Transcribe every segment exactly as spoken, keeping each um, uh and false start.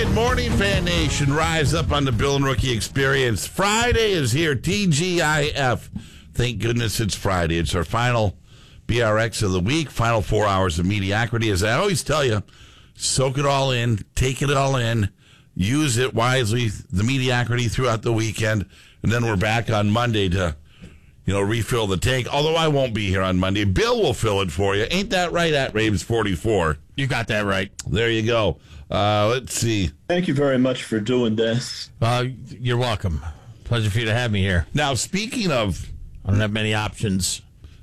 Good morning, Fan Nation. Rise up on the Bill and Rookie Experience. Friday is here, T G I F. Thank goodness it's Friday. It's our final B R X of the week, final four hours of mediocrity. As I always tell you, soak it all in, take it all in, use it wisely, the mediocrity throughout the weekend, and then we're back on Monday to, you know, refill the tank. Although I won't be here on Monday. Bill will fill it for you. Ain't that right, at Raves forty-four? You got that right. There you go. Uh, let's see. Thank you very much for doing this. Uh, you're welcome. Pleasure for you to have me here. Now, speaking of... I don't have many options.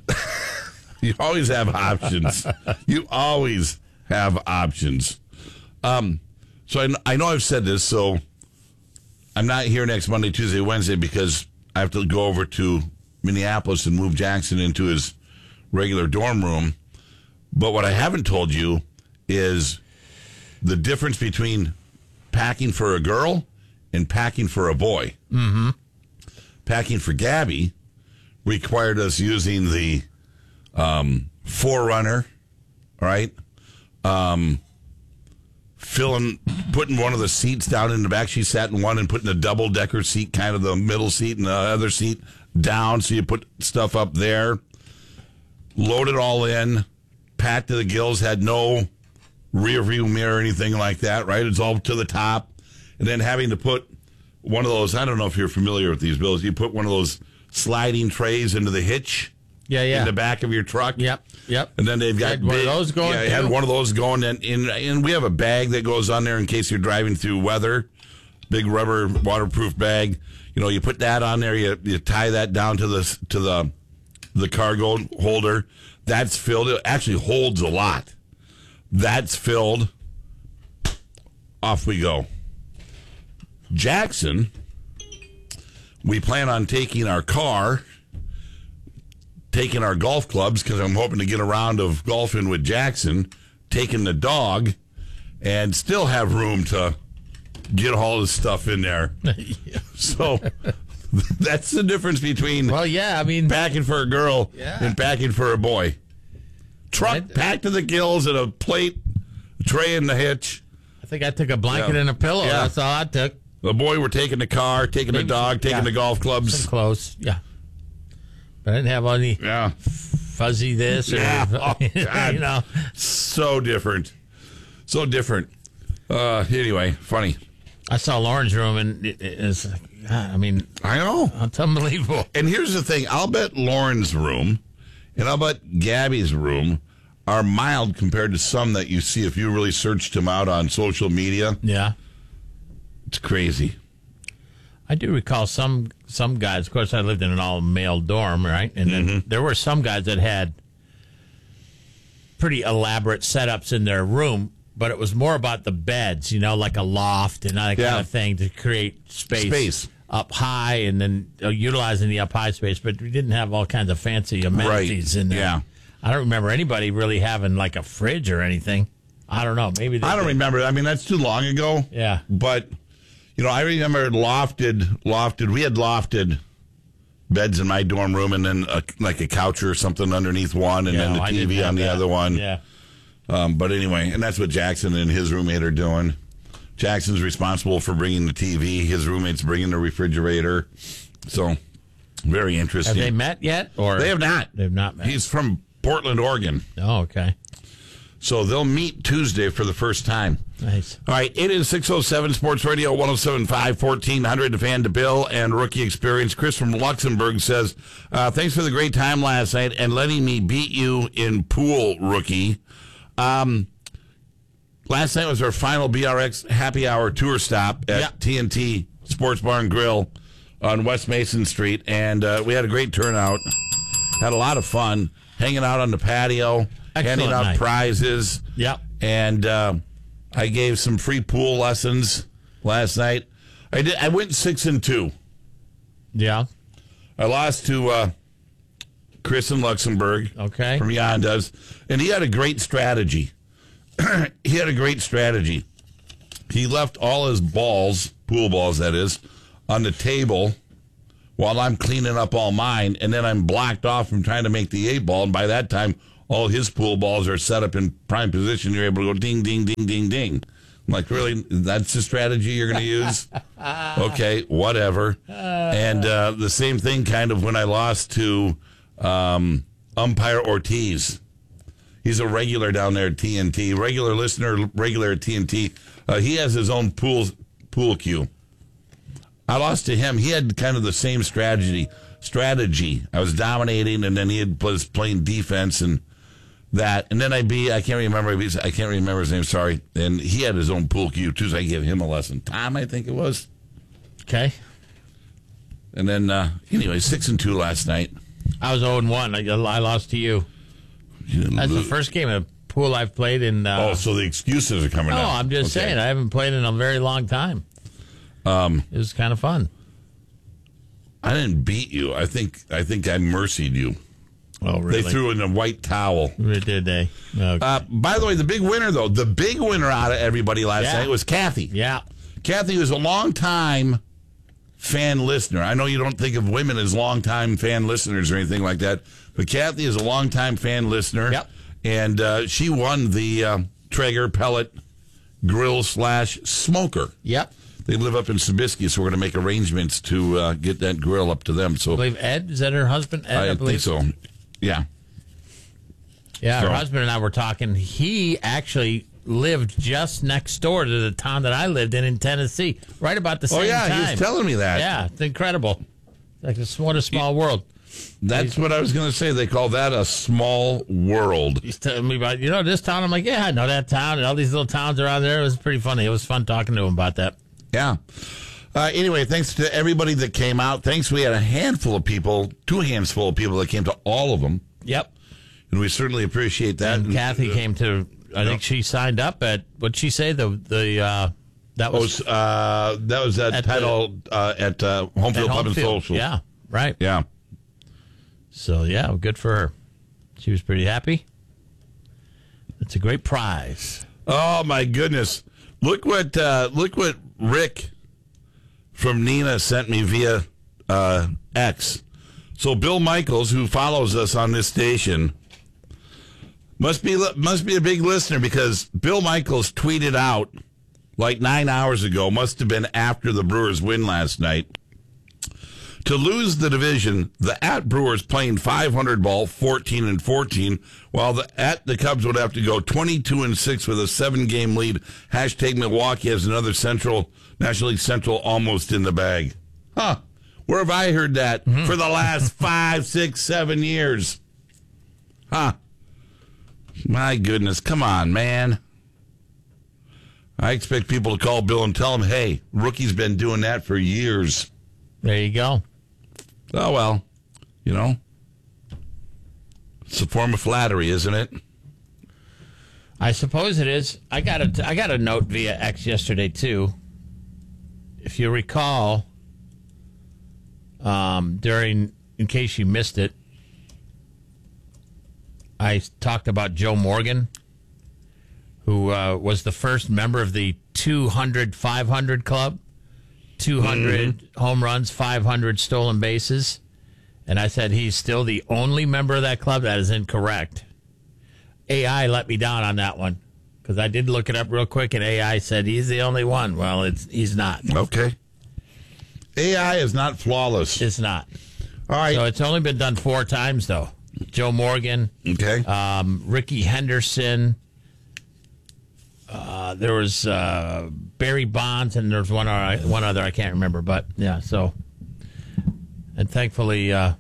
You always have options. You always have options. Um, so I, I know I've said this, so I'm not here next Monday, Tuesday, Wednesday because I have to go over to Minneapolis and move Jackson into his regular dorm room. But what I haven't told you is the difference between packing for a girl and packing for a boy. Mm-hmm. Packing for Gabby required us using the um, Forerunner, right? Um, filling, putting one of the seats down in the back. She sat in one and putting a double-decker seat, kind of the middle seat, and the other seat down, so you put stuff up there. Load it all in, packed to the gills, had no rear view mirror or anything like that, right? It's all to the top. And then having to put one of those, I don't know if you're familiar with these, Bills, you put one of those sliding trays into the hitch. Yeah, yeah. In the back of your truck. Yep, yep. And then they've got had one big, of those going. Yeah, too? had one of those going, and, and and we have a bag that goes on there in case you're driving through weather. Big rubber waterproof bag. You know, you put that on there. You you tie that down to the to the the cargo holder. That's filled. It actually holds a lot. That's filled. Off we go. Jackson, we plan on taking our car, taking our golf clubs, because I'm hoping to get a round of golfing with Jackson, taking the dog, and still have room to get all this stuff in there. Yeah. So that's the difference between Well, yeah, I mean, packing for a girl Yeah. and packing for a boy. Truck Right. packed to the gills and a plate, a tray in the hitch. I think I took a blanket Yeah. and a pillow. Yeah. That's all I took. The boy, we're taking the car, taking the Maybe- dog, taking yeah. the golf Some clubs. clothes, yeah. But I didn't have any Yeah. fuzzy this or, Yeah. Oh, God. you know. So different. So different. Uh, anyway, funny. I saw Lauren's room, and it, it is, I mean, I know. it's unbelievable. And here's the thing. I'll bet Lauren's room and I'll bet Gabby's room are mild compared to some that you see if you really searched them out on social media. Yeah. It's crazy. I do recall some some guys. Of course, I lived in an all male dorm, right? And then Mm-hmm. there were some guys that had pretty elaborate setups in their room, but it was more about the beds, you know, like a loft and that Yeah. kind of thing to create space, Space. up high, and then uh, utilizing the up high space. But we didn't have all kinds of fancy amenities Right. in there. Yeah. I don't remember anybody really having like a fridge or anything. I don't know. Maybe they I don't did. remember. I mean, that's too long ago. Yeah. But, you know, I remember lofted, lofted. We had lofted beds in my dorm room and then a, like a couch or something underneath one and Yeah, then the I T didn't V have on the that. other one. Yeah. Um, but anyway, and that's what Jackson and his roommate are doing. Jackson's responsible for bringing the T V. His roommate's bringing the refrigerator. So, very interesting. Have they met yet? Or They have not. They've not met. He's from Portland, Oregon. Oh, okay. So they'll meet Tuesday for the first time. Nice. All right, it is six oh seven Sports Radio, one oh seven point five, fourteen hundred, the Fan to Bill and Rookie Experience. Chris from Luxembourg says, uh, thanks for the great time last night and letting me beat you in pool, Rookie. Um, last night was our final B R X happy hour tour stop at Yeah. T N T Sports Bar and Grill on West Mason Street, and uh, we had a great turnout. Had a lot of fun hanging out on the patio, Excellent handing out night. prizes. Yep. And uh, I gave some free pool lessons last night. I did. I went six and two. Yeah. I lost to uh, Chris in Luxembourg. Okay. From Yondas, and he had a great strategy. He had a great strategy. He left all his balls, pool balls that is, on the table while I'm cleaning up all mine, and then I'm blocked off from trying to make the eight ball, and by that time, all his pool balls are set up in prime position. You're able to go ding, ding, ding, ding, ding. I'm like, really? That's the strategy you're going to use? Okay, whatever. And uh, the same thing kind of when I lost to um, umpire Ortiz. He's a regular down there at T N T, regular listener, regular at T N T. Uh, he has his own pool pool cue. I lost to him. He had kind of the same strategy. Strategy. I was dominating, and then he had, was playing defense and that. And then I beat. I can't remember. I can't remember his name. Sorry. And he had his own pool cue too. So I gave him a lesson. Tom, I think it was. Okay. And then uh, anyway, six and two last night. I was zero and one. I, I lost to you. you That's lose. the first game of pool I've played in. Uh, oh, so the excuses are coming no, out. I'm just Okay. saying I haven't played in a very long time. Um, It was kind of fun. I didn't beat you. I think I think I mercied you. Oh, really? They threw in a white towel. Did they? Okay. Uh, by the way, the big winner, though, the big winner out of everybody last Yeah. night was Kathy. yeah. Kathy was a long-time fan listener. I know you don't think of women as long-time fan listeners or anything like that, but Kathy is a long-time fan listener. Yep. And uh, she won the uh, Traeger pellet grill slash smoker. Yep. They live up in Sobieski, so we're going to make arrangements to uh, get that grill up to them. So I believe Ed, is that her husband? Ed, I, I believe think so. Yeah. Yeah, So- her husband and I were talking. He actually lived just next door to the town that I lived in in Tennessee, right about the same Oh, yeah, time. he was telling me that. Yeah, it's incredible. Like, it's what a small world. That's what I was going to say. They call that a small world. He's telling me about, you know, this town. I'm like, yeah, I know that town, and all these little towns around there. It was pretty funny. It was fun talking to him about that. Yeah. Uh, anyway, thanks to everybody that came out. Thanks. We had a handful of people, two hands full of people that came to all of them. Yep. And we certainly appreciate that. And Kathy came to, I think she signed up at, what'd she say? The, the, uh, that Oh, was uh, that was that At title uh, at uh, Home at Field Pub and Homefield. Social. Yeah, right. Yeah. So, yeah, good for her. She was pretty happy. It's a great prize. Oh my goodness! Look what uh, look what Rick from Nina sent me via uh, X. So Bill Michaels, who follows us on this station, must be must be a big listener because Bill Michaels tweeted out like nine hours ago. Must have been after the Brewers win last night. To lose the division, the at Brewers playing five hundred ball, fourteen and fourteen, while the at the Cubs would have to go twenty-two and six with a seven game lead. Hashtag Milwaukee has another Central National League Central almost in the bag. Huh? Where have I heard that mm-hmm. for the last five, six, seven years? Huh? My goodness, come on, man. I expect people to call Bill and tell him, "Hey, Rookie's been doing that for years." There you go. Oh, well, you know, it's a form of flattery, isn't it? I suppose it is. I got a, I got a note via X yesterday, too. If you recall, um, during, in case you missed it, I talked about Joe Morgan, who uh, was the first member of the two hundred five hundred club. two hundred mm-hmm. home runs, five hundred stolen bases. And I said he's still the only member of that club. That is incorrect. A I let me down on that one because I did look it up real quick, and A I said he's the only one. Well, it's he's not. Okay. A I is not flawless. It's not. All right. So it's only been done four times, though. Joe Morgan, okay, um, Ricky Henderson. Uh, there was uh, Barry Bonds, and there was one other, one other I can't remember, but yeah. So, and thankfully, uh,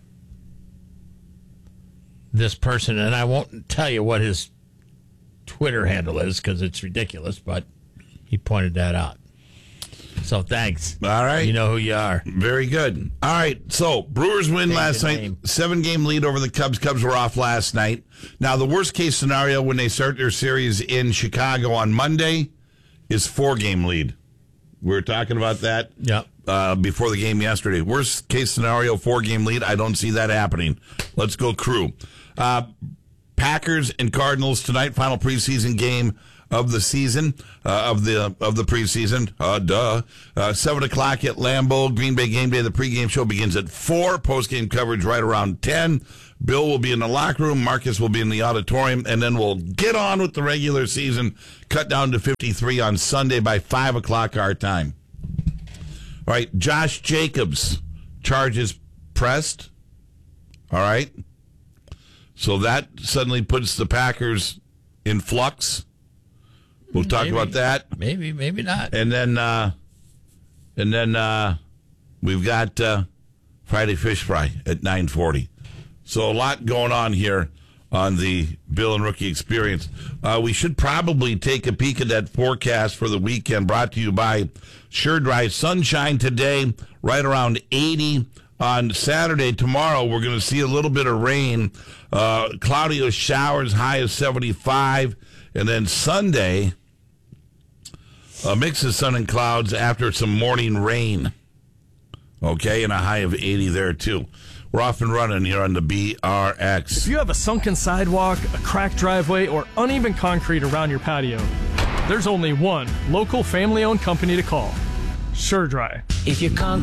this person, and I won't tell you what his Twitter handle is because it's ridiculous, but he pointed that out. So thanks. All right, you know who you are. Very good. All right, so Brewers win Change last the night, name. seven game lead over the Cubs. Cubs were off last night. Now the worst case scenario when they start their series in Chicago on Monday is four game lead. We were talking about that. Yep. Uh, before the game yesterday. Worst case scenario, four game lead. I don't see that happening. Let's go, Crew. Uh, Packers and Cardinals tonight, final preseason game of the season, uh, of the of the preseason. Uh, duh. Uh, seven o'clock at Lambeau, Green Bay Game Day. The pregame show begins at four. Postgame coverage right around ten. Bill will be in the locker room. Marcus will be in the auditorium. And then we'll get on with the regular season, cut down to fifty-three on Sunday by five o'clock our time. All right, Josh Jacobs, charges pressed. All right. So that suddenly puts the Packers in flux. We'll talk maybe, about that. Maybe, maybe not. And then uh, and then uh, we've got uh, Friday Fish Fry at nine forty. So a lot going on here on the Bill and Rookie Experience. Uh, we should probably take a peek at that forecast for the weekend, brought to you by Sure Dry. Sunshine today, right around eighty. On Saturday, tomorrow, we're going to see a little bit of rain. Uh, cloudy with showers, high of seventy-five. And then Sunday, a mix of sun and clouds after some morning rain. Okay, and a high of eighty there, too. We're off and running here on the B R X. If you have a sunken sidewalk, a cracked driveway, or uneven concrete around your patio, there's only one local family-owned company to call. Sure Dry. If you can't